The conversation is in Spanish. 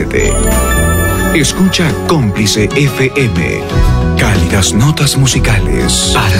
diviértete. Escucha Cómplice FM. Cálidas notas musicales para